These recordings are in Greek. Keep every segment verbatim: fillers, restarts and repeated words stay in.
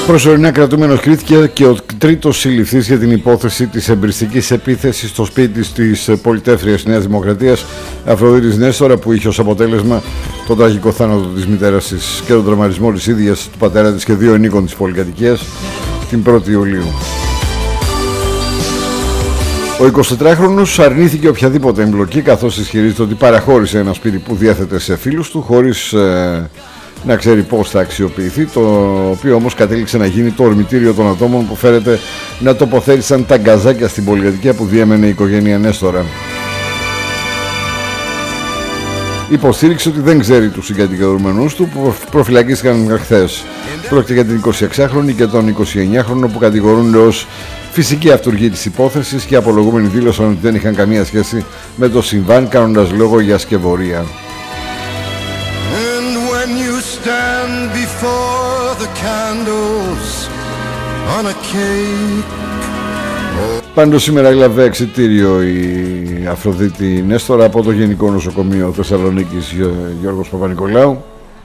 Προσωρινά κρατούμενος κρίθηκε και ο τρίτος συλληφθής για την υπόθεση της εμπριστικής επίθεσης στο σπίτι της πολιτεύθυριας Νέας Δημοκρατίας Αφροδίτης Νέστορα, που είχε ως αποτέλεσμα τον τραγικό θάνατο της μητέρας της και τον τραυματισμό της ίδιας, του πατέρα της και δύο ενίκων της πολυκατοικίας την πρώτη Ιουλίου. Ο εικοσιτετράχρονος αρνήθηκε οποιαδήποτε εμπλοκή, καθώς ισχυρίζεται ότι παραχώρησε ένα σπίτι που διέθετε σε φίλους του χωρίς ε, να ξέρει πώς θα αξιοποιηθεί, το οποίο όμως κατέληξε να γίνει το ορμητήριο των ατόμων που φέρεται να τοποθέτησαν τα γκαζάκια στην πολυκατοικία που διέμενε η οικογένεια Νέστορα. Υποστήριξε ότι δεν ξέρει τους συγκατοικιαζομένους του που προφυλακίστηκαν χθες. Πρόκειται για την εικοσιεξάχρονη και τον εικοσιεννιάχρονο που κατηγορούνται ως φυσική αυτούργη της υπόθεσης και απολογούμενοι δήλωσαν ότι δεν είχαν καμία σχέση με το συμβάν, κάνοντας λόγο για σκευωρία. Πάντως σήμερα έλαβε εξιτήριο η Αφροδίτη Νέστορα από το Γενικό Νοσοκομείο Θεσσαλονίκης Γιώργος Παπα-Νικολάου.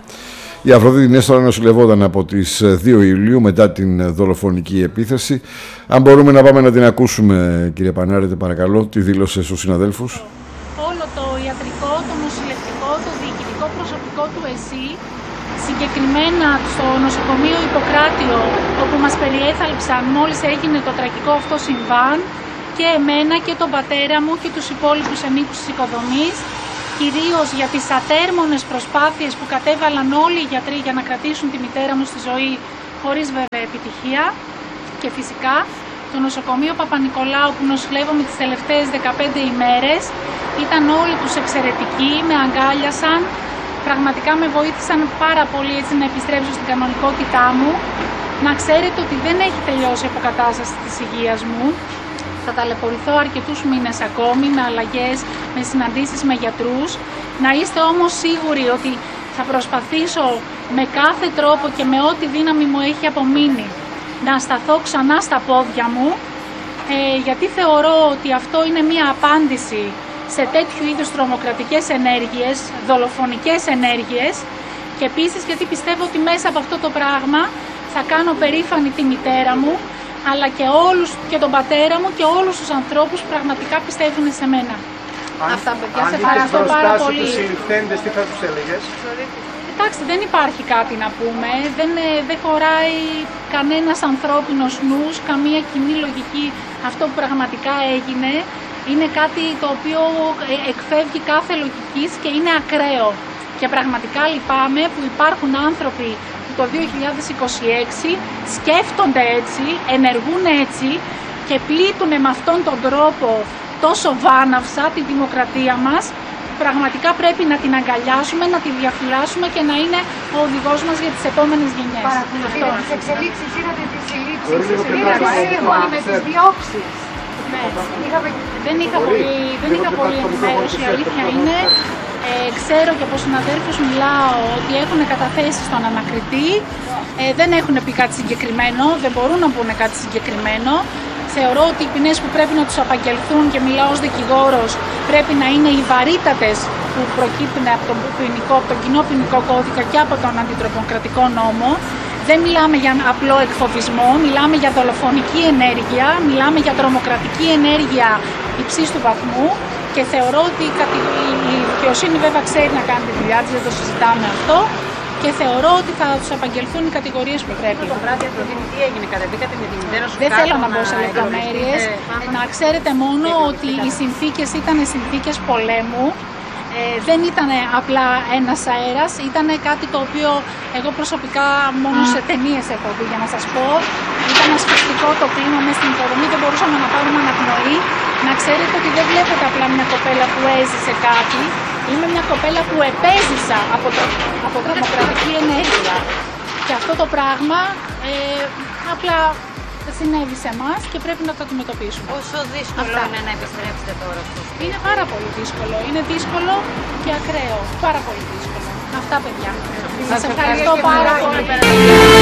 Η Αφροδίτη Νέστορα νοσηλευόταν από τις δύο Ιουλίου μετά την δολοφονική επίθεση. Αν μπορούμε να πάμε να την ακούσουμε, κύριε Πανάρετε, παρακαλώ, τι δήλωσε στους συναδέλφους. Όλο το ιατρικό, το νοσηλευτικό, το διοικητικό προσωπικό του ΕΣΥ, συγκεκριμένα στο νοσοκομείο Ιπποκράτιο, όπου μας περιέθαλψαν μόλις έγινε το τραγικό αυτό συμβάν, και εμένα και τον πατέρα μου και τους υπόλοιπους ενίκους της οικοδομής, κυρίως για τις ατέρμονες προσπάθειες που κατέβαλαν όλοι οι γιατροί για να κρατήσουν τη μητέρα μου στη ζωή, χωρίς βέβαια επιτυχία. Και φυσικά το νοσοκομείο Παπα-Νικολάου που νοσηλεύομαι τις τελευταίες δεκαπέντε ημέρες, ήταν όλοι τους εξαιρετικοί, με αγκάλιασαν, πραγματικά με βοήθησαν πάρα πολύ έτσι να επιστρέψω στην κανονικότητά μου. Να ξέρετε ότι δεν έχει τελειώσει η αποκατάσταση της υγείας μου. Θα ταλαιπωρηθώ αρκετούς μήνες ακόμη με αλλαγές, με συναντήσεις με γιατρούς. Να είστε όμως σίγουροι ότι θα προσπαθήσω με κάθε τρόπο και με ό,τι δύναμη μου έχει απομείνει να σταθώ ξανά στα πόδια μου, ε, γιατί θεωρώ ότι αυτό είναι μία απάντηση σε τέτοιου είδους τρομοκρατικές ενέργειες, δολοφονικές ενέργειες, και επίσης γιατί πιστεύω ότι μέσα από αυτό το πράγμα θα κάνω περήφανη τη μητέρα μου, αλλά και όλους, και τον πατέρα μου και όλους τους ανθρώπους που πραγματικά πιστεύουν σε μένα. Αν, Αυτά, παιδιά, σε ευχαριστώ πάρα πολύ. Τους συλληφθέντες, τι θα τους έλεγες? Εντάξει, δεν υπάρχει κάτι να πούμε, δεν, δεν χωράει κανένας ανθρώπινος νους, καμία κοινή λογική. Αυτό που πραγματικά έγινε είναι κάτι το οποίο εκφεύγει κάθε λογικής και είναι ακραίο. Και πραγματικά λυπάμαι που υπάρχουν άνθρωποι που το δύο χιλιάδες είκοσι έξι σκέφτονται έτσι, ενεργούν έτσι και πλήττουν με αυτόν τον τρόπο τόσο βάναυσα τη δημοκρατία μας. Πραγματικά πρέπει να την αγκαλιάσουμε, να τη διαφυλάσσουμε και να είναι ο οδηγός μας για τις επόμενες γενιές. Παρακολουθείτε τις εξελίξεις, είδατε τις συλλήψεις, είδατε σύμφωνα με τις διώξεις. Ναι. Δεν είχα πολύ, δεν είχα πολύ ενημέρωση, η αλήθεια είναι. Ε, ξέρω και από συναδέλφους μιλάω ότι έχουν καταθέσει στον ανακριτή, ε, δεν έχουν πει κάτι συγκεκριμένο, δεν μπορούν να πούνε κάτι συγκεκριμένο. Θεωρώ ότι οι ποινές που πρέπει να τους απαγγελθούν, και μιλάω ως δικηγόρος, πρέπει να είναι οι βαρύτατες που προκύπτουν από τον, ποινικό, από τον κοινό ποινικό κώδικα και από τον αντιτρομοκρατικό νόμο. Δεν μιλάμε για απλό εκφοβισμό, μιλάμε για δολοφονική ενέργεια, μιλάμε για τρομοκρατική ενέργεια υψής του βαθμού, και θεωρώ ότι η δικαιοσύνη βέβαια ξέρει να κάνει τη δουλειά της, δεν το συζητάμε αυτό, και θεωρώ ότι θα τους απαγγελθούν οι κατηγορίες που πρέπει. Το βράδυ, Αφροδίτη, τι έγινε, κατεβήκατε με τη μητέρα σου? Δεν θέλω να μπω σε λεπτομέρειες. Να ξέρετε μόνο ότι οι συνθήκες ήταν συνθήκες πολέμου. Ε, δεν ήταν απλά ένας αέρας, ήταν κάτι το οποίο εγώ προσωπικά μόνο σε ταινίες έχω δει, για να σας πω. Ήταν ασφυκτικό το κλίμα μέσα στην οικοδομή, δεν μπορούσαμε να πάρουμε αναπνοή. Να ξέρετε ότι δεν βλέπετε απλά μια κοπέλα που έζησε κάτι. Είμαι μια κοπέλα που επέζησα από, το, από τρομοκρατική ενέργεια. Και αυτό το πράγμα ε, απλά συνέβη σε εμάς και πρέπει να το αντιμετωπίσουμε. Πόσο δύσκολο Αυτά. είναι να επιστρέψετε τώρα στο σπίτι? Είναι πάρα πολύ δύσκολο. Είναι δύσκολο και ακραίο. Πάρα πολύ δύσκολο. Αυτά, παιδιά. Σας ευχαριστώ πάρα πολύ.